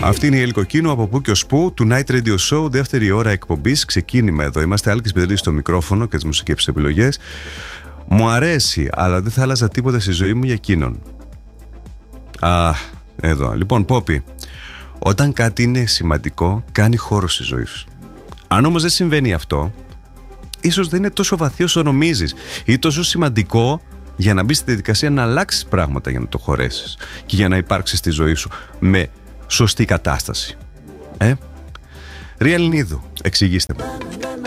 Αυτή είναι η Ελκοκίνου από πού και ως πού του Night Radio Show, δεύτερη ώρα εκπομπής. Ξεκίνημα εδώ. Είμαστε Άλκης Πετρίδης στο μικρόφωνο και τις μουσικές επιλογές. Μου αρέσει, αλλά δεν θα άλλαζα τίποτα στη ζωή μου για εκείνον. Εδώ. Λοιπόν, Πόπι, όταν κάτι είναι σημαντικό, κάνει χώρο στη ζωή σου. Αν όμως δεν συμβαίνει αυτό, ίσως δεν είναι τόσο βαθύ όσο νομίζεις ή τόσο σημαντικό για να μπεις στη διαδικασία να αλλάξεις πράγματα για να το χωρέσεις και για να υπάρξεις στη ζωή σου με σωστή κατάσταση. Ρία Ελληνίδου, εξηγήστε μου.